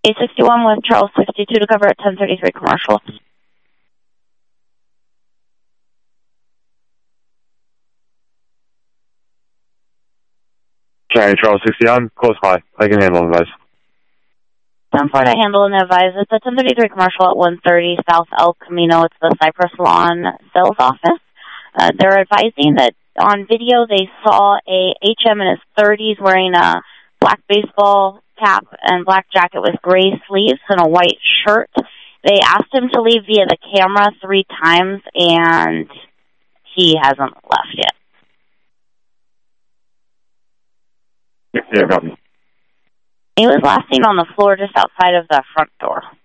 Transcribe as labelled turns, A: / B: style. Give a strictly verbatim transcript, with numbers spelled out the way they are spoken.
A: eight sixty-one with Charles sixty-two to cover at ten thirty-three commercial.
B: Okay, Charles sixty-one, close by. I can handle advice.
A: ten four to handle and advise. It's a ten thirty-three commercial at one thirty South El Camino. It's the Cypress Lawn sales office. Uh, they're advising that on video they saw a H M in his thirties wearing a black baseball cap and black jacket with gray sleeves and a white shirt. They asked him to leave via the camera three times, and he hasn't left yet.
B: Yeah, got me.
A: He was last seen on the floor just outside of the front door.